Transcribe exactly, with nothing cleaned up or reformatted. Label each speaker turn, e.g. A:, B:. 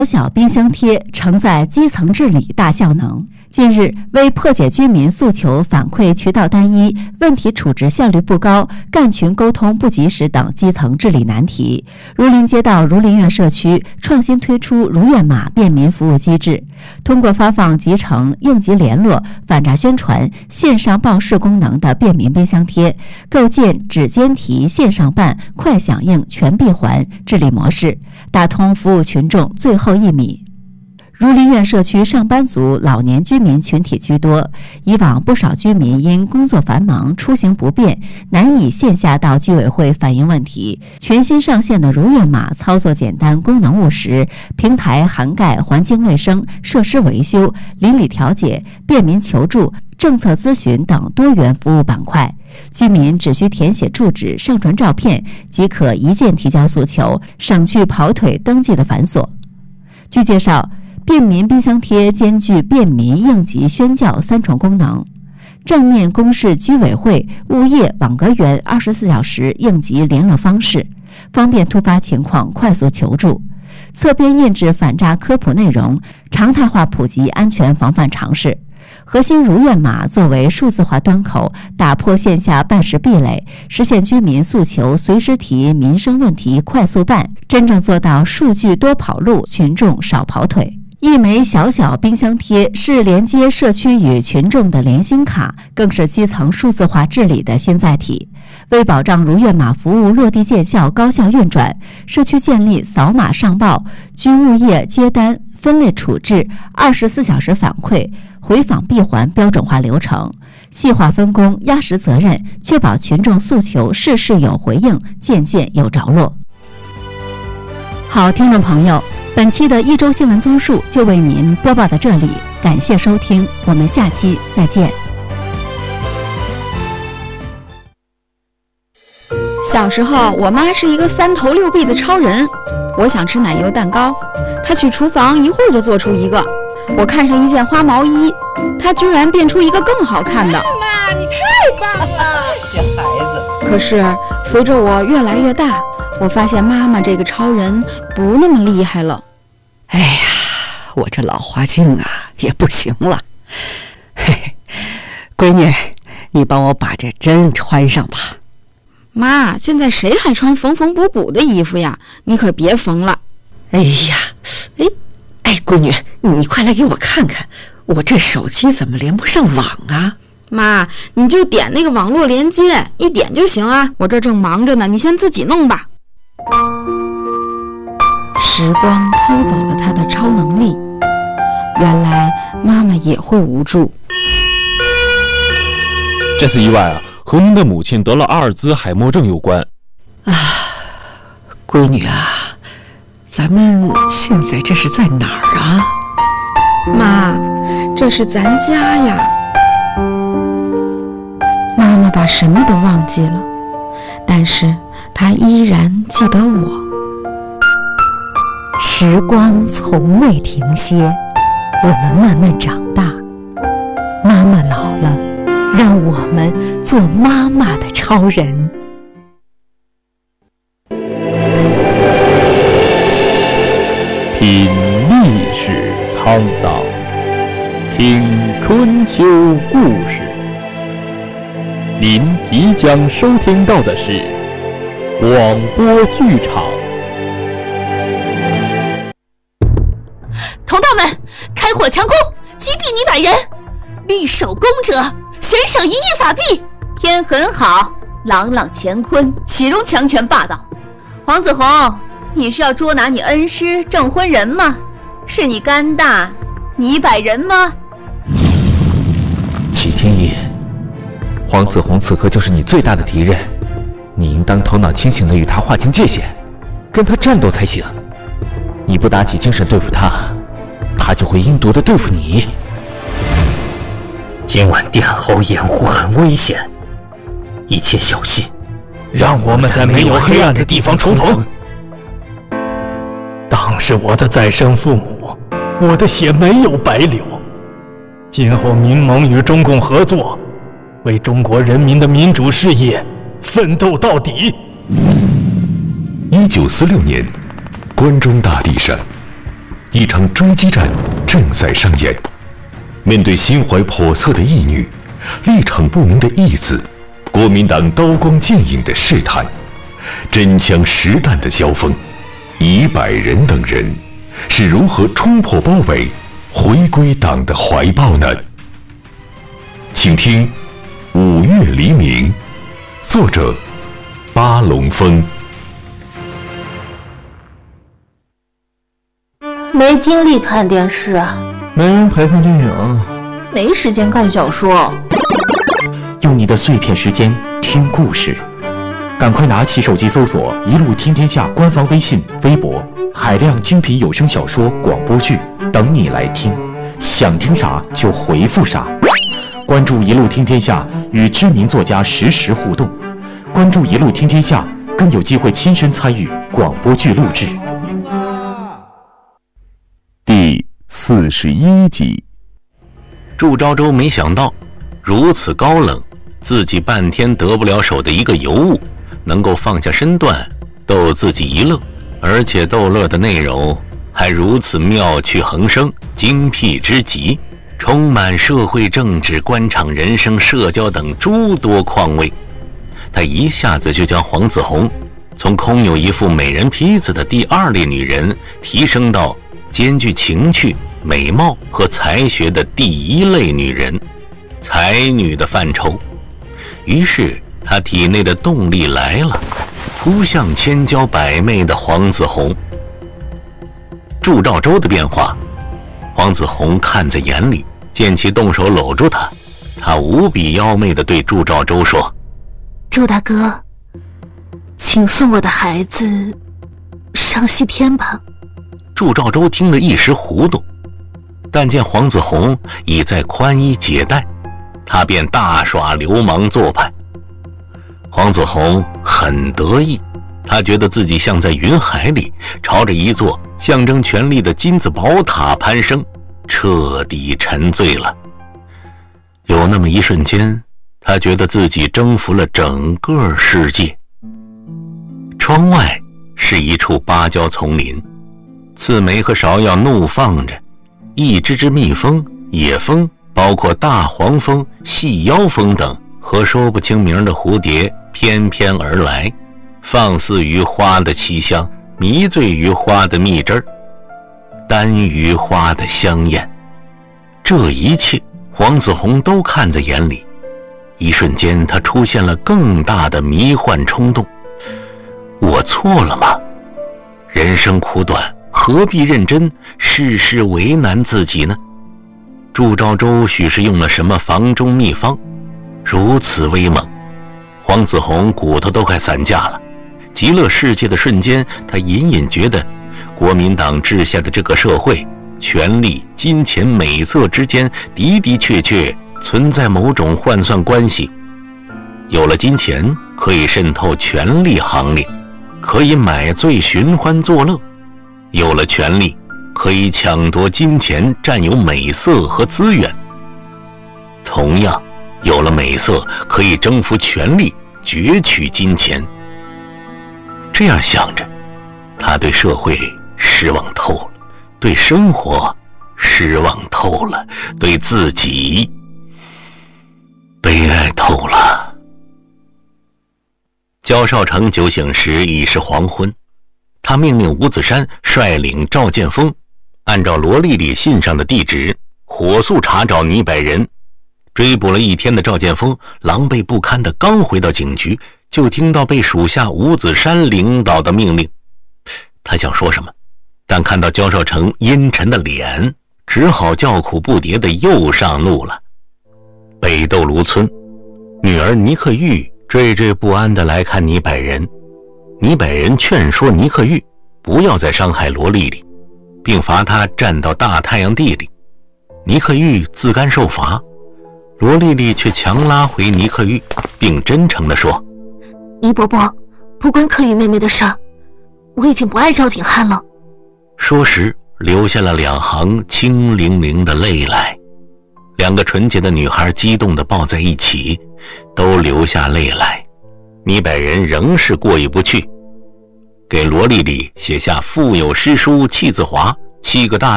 A: 小冰箱贴承载基层治理大效能。近日，为破解居民诉求反馈渠道单一、问题处置效率不高、干群沟通不及时等基层治理难题，儒林街道儒林苑社区创新推出如愿码便民服务机制，通过发放集成、应急联络、反诈宣传、线上报事功能的便民冰箱贴，构建指尖提、线上办、快响应、全闭环治理模式，打通服务群众最后一米。儒林苑社区上班族、老年居民群体居多，以往不少居民因工作繁忙、出行不便，难以线下到居委会反映问题。全新上线的如愿码操作简单、功能务实，平台涵盖环境卫生、设施维修、邻里调解、便民求助、政策咨询等多元服务板块。居民只需填写住址、上传照片，即可一键提交诉求，省去跑腿登记的繁琐。据介绍，便民冰箱贴兼具便民、应急、宣教三重功能，正面公示居委会、物业、网格员二十四小时应急联络方式，方便突发情况快速求助；侧边印制反诈科普内容，常态化普及安全防范常识。核心如愿码作为数字化端口，打破线下办事壁垒，实现居民诉求随时提、民生问题快速办，真正做到数据多跑路，群众少跑腿。一枚小小冰箱贴是连接社区与群众的联心卡，更是基层数字化治理的新载体。为保障如愿码服务落地见效、高效运转，社区建立扫码上报、居物业接单、分类处置、二十四小时反馈、回访闭环标准化流程，细化分工、压实责任，确保群众诉求事事有回应，件件有着落。好，听众朋友，本期的一周新闻综述就为您播报到这里，感谢收听，我们下期再见。
B: 小时候，我妈是一个三头六臂的超人。我想吃奶油蛋糕，她去厨房一会儿就做出一个。我看上一件花毛衣，她居然变出一个更好看的。
C: 妈妈，你太棒了！这孩子。
B: 可是随着我越来越大，我发现妈妈这个超人不那么厉害了。
C: 哎呀，我这老花镜啊也不行了。嘿嘿，闺女，你帮我把这针穿上吧。
B: 妈，现在谁还穿缝缝补补的衣服呀？你可别缝了。
C: 哎呀，哎哎，闺女，你快来给我看看，我这手机怎么连不上网啊？
B: 妈，你就点那个网络连接，一点就行啊。我这正忙着呢，你先自己弄吧。时光偷走了她的超能力，原来妈妈也会无助。
D: 这次意外啊，和您的母亲得了阿尔兹海默症有关。
C: 啊，闺女啊，咱们现在这是在哪儿啊？
B: 妈，这是咱家呀。妈妈把什么都忘记了，但是她依然记得我。
E: 时光从未停歇，我们慢慢长大。妈妈老了，让我们做妈妈的超人。
F: 品历史沧桑，听春秋故事。您即将收听到的是广播剧场。
G: 同道们，开火强攻，击毙泥百人！立守攻者，悬赏一亿法币。
H: 天很好，朗朗乾坤，岂容强权霸道？黄子弘，你是要捉拿你恩师郑婚人吗？是你肝大泥百人吗？
F: 启天爷，黄子弘此刻就是你最大的敌人，你应当头脑清醒地与他划清界限，跟他战斗才行。你不打起精神对付他，他就会阴毒地对付你。
I: 今晚殿后掩护很危险，一切小心，让我们在没有黑暗的地方重逢。当是我的再生父母，我的血没有白流。今后民盟与中共合作，为中国人民的民主事业奋斗到底。
J: 一九四六年，关中大地上， 一场追击战正在上演。面对心怀叵测的义女，立场不明的义子，国民党刀光剑影的试探，真枪实弹的交锋，一百人等人是如何冲破包围，回归党的怀抱呢？请听《五月黎明》，作者巴龙峰。
K: 没精力看电视啊，
L: 没人陪看电影，
K: 没时间看小说。
M: 用你的碎片时间听故事，赶快拿起手机搜索“一路听天下”官方微信、微博，海量精品有声小说、广播剧等你来听，想听啥就回复啥。关注“一路听天下”，与知名作家实时互动。关注“一路听天下”，更有机会亲身参与广播剧录制。
F: 第四十一集。
N: 祝昭周没想到，如此高冷、自己半天得不了手的一个尤物，能够放下身段逗自己一乐，而且逗乐的内容还如此妙趣横生、精辟之极，充满社会政治、官场人生、社交等诸多况味。他一下子就将黄子红从空有一副美人坯子的第二类女人，提升到兼具情趣、美貌和才学的第一类女人，才女的范畴。于是他体内的动力来了，扑向千娇百媚的黄子红。祝兆周的变化，黄子红看在眼里，见其动手搂住他，他无比妖媚地对祝兆周说：
G: 祝大哥，请送我的孩子上西天吧。
N: 祝兆周听得一时糊涂，但见黄子红已在宽衣解带，他便大耍流氓做派。黄子红很得意，他觉得自己像在云海里，朝着一座象征权力的金字宝塔攀升，彻底沉醉了。有那么一瞬间，他觉得自己征服了整个世界。窗外是一处芭蕉丛林，刺梅和芍药怒放着，一只只蜜蜂、野蜂，包括大黄蜂、细腰蜂等和说不清名的蝴蝶翩翩而来，放肆于花的奇香，迷醉于花的蜜汁儿，耽于花的香艳。这一切黄子红都看在眼里。一瞬间，他出现了更大的迷幻冲动。我错了吗？人生苦短，何必认真，事事为难自己呢？祝兆周许是用了什么房中秘方，如此威猛，黄子红骨头都快散架了。极乐世界的瞬间，他隐隐觉得国民党治下的这个社会，权力、金钱、美色之间的的确确存在某种换算关系。有了金钱，可以渗透权力行列，可以买醉寻欢作乐；有了权力，可以抢夺金钱，占有美色和资源。同样，有了美色，可以征服权力，攫取金钱。这样想着，他对社会失望透了，对生活失望透了，对自己悲哀透了。焦少成酒醒时已是黄昏，他命令吴子山率领赵建峰按照罗丽丽信上的地址火速查找倪百人。追捕了一天的赵建峰狼狈不堪的刚回到警局，就听到被属下吴子山领导的命令。他想说什么，但看到焦少成阴沉的脸，只好叫苦不迭的又上路了。北斗芦村，女儿倪克玉惴惴不安地来看倪百人。倪百人劝说倪克玉不要再伤害罗丽丽，并罚她站到大太阳地里。倪克玉自甘受罚，罗丽丽却强拉回倪克玉，并真诚地说：
G: 倪伯伯，不关克玉妹妹的事儿，我已经不爱赵景汉了。
N: 说时流下了两行清凌凌的泪来。两个纯洁的女孩激动地抱在一起，都流下泪来。倪百人仍是过意不去，给罗丽丽写下腹有诗书气自华， 七个大